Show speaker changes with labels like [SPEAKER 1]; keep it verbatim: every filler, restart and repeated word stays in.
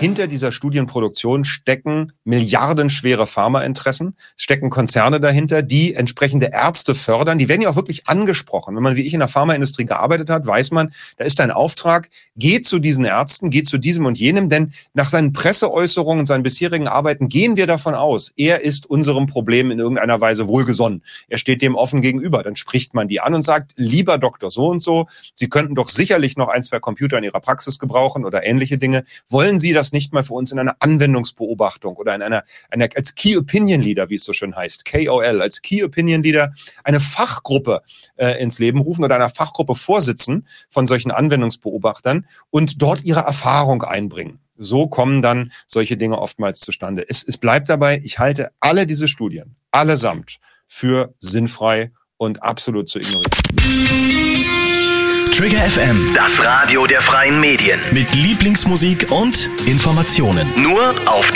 [SPEAKER 1] hinter dieser Studienproduktion stecken milliardenschwere Pharmainteressen, es stecken Konzerne dahinter, die entsprechende Ärzte fördern. Die werden ja auch wirklich angesprochen. Wenn man wie ich in der Pharmaindustrie gearbeitet hat, weiß man, da ist ein Auftrag, geht zu diesen Ärzten, geht zu diesem und jenem, denn nach seinen Presseäußerungen und seinen bisherigen Arbeiten gehen wir davon aus, er ist unserem Problem in irgendeiner Weise wohlgesonnen. Er steht dem offen gegenüber. Dann spricht man die an und sagt, lieber Doktor so und so, Sie könnten doch sicherlich noch ein, zwei Computer in Ihrer Praxis gebrauchen oder ähnliche Dinge. Wollen Sie das nicht mal für uns in einer Anwendungsbeobachtung oder in einer, einer als Key Opinion Leader, wie es so schön heißt, K O L, als Key Opinion Leader eine Fachgruppe äh, ins Leben rufen oder einer Fachgruppe vorsitzen von solchen Anwendungsbeobachtern und dort ihre Erfahrung einbringen. So kommen dann solche Dinge oftmals zustande. Es, es bleibt dabei, ich halte alle diese Studien, allesamt, für sinnfrei und absolut zu ignorieren.
[SPEAKER 2] Trigger F M,
[SPEAKER 3] das Radio der freien Medien.
[SPEAKER 2] Mit Lieblingsmusik und Informationen.
[SPEAKER 3] Nur auf